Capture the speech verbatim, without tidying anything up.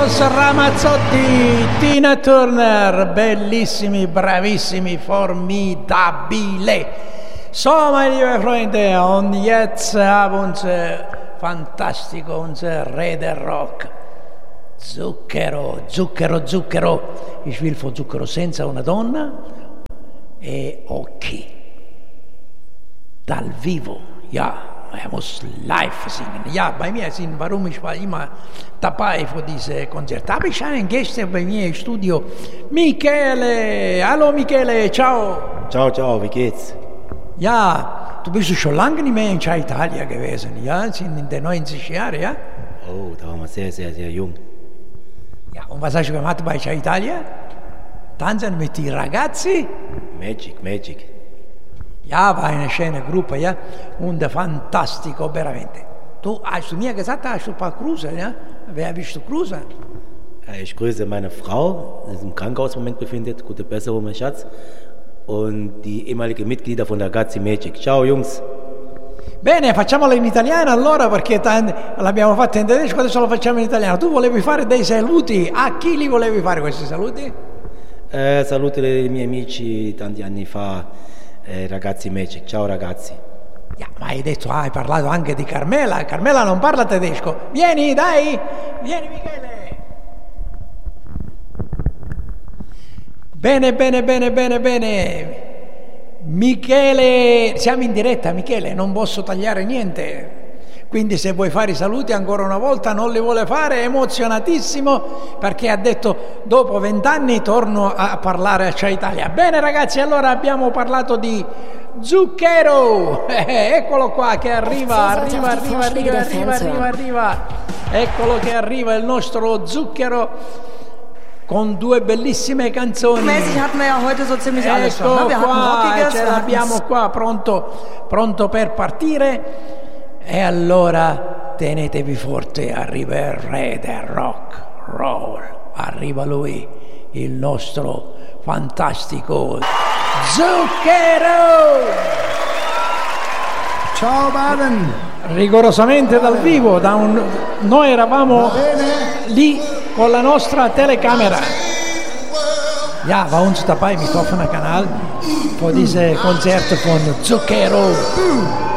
Eros Ramazzotti, Tina Turner, bellissimi, bravissimi, formidabile. So, meine liebe Freunde, und jetzt haben unser fantastico, unser Re del Rock. Zucchero, zucchero, zucchero. Ich will von Zucchero senza una donna e occhi. Dal vivo, ja. Er muss live singen. Ja, bei mir sind, warum ich war immer dabei für diese Konzerte. Habe ich einen Gast bei mir im Studio, Michele. Hallo Michele, ciao. Ciao, ciao, wie geht's? Ja, du bist schon lange nicht mehr in Italia gewesen, ja? Sind in den neunzig Jahren, ja? Oh, da waren wir sehr, sehr, sehr jung. Ja, und was hast du gemacht bei Italia? Tanzen mit den ragazzi? Magic, Magic. Ja, war eine schöne Gruppe, ja, und fantastico, veramente. Du hast du mir gesagt, hast du ein paar Cruiser, ja? Wer bist du Cruiser? Ich grüße meine Frau, die sich im Krankenhaus im Moment befindet. Gute Besserung, mein Schatz. Und die ehemaligen Mitglieder von der Ragazzi Magic. Ciao, Jungs. Bene, facciamolo in italiano allora, perché l'abbiamo fatto in tedesco, adesso lo facciamo in italiano. Tu volevi fare dei saluti, a chi li volevi fare questi saluti? Eh, saluti ai miei amici tanti anni fa. Eh, ragazzi Magic, ciao ragazzi. Ja, ma hai detto, ah, hai parlato anche di Carmela. Carmela non parla tedesco. Vieni, dai, vieni Michele. Bene, bene, bene, bene, bene. Michele, siamo in diretta, Michele, non posso tagliare niente. Quindi se vuoi fare i saluti ancora una volta non li vuole fare, è emozionatissimo perché ha detto dopo vent'anni torno a parlare a C'è Italia. Bene ragazzi, allora abbiamo parlato di Zucchero, eh, eccolo qua che arriva, arriva, arriva, arriva, arriva, arriva, arriva, eccolo che arriva il nostro Zucchero con due bellissime canzoni. Mäßig hatten wir ja heute so ziemlich alles schon. Ecco Ne? Wir hatten qua, Rockiges, ce l'abbiamo qua pronto, pronto per partire. E allora tenetevi forte, arriva il re del rock roll, arriva lui, il nostro fantastico Zucchero! Ciao Baden! Rigorosamente dal vivo, da un... noi eravamo lì con la nostra telecamera. Ja, bei uns dabei mit offener Kanal für diese Konzerte von Zucchero.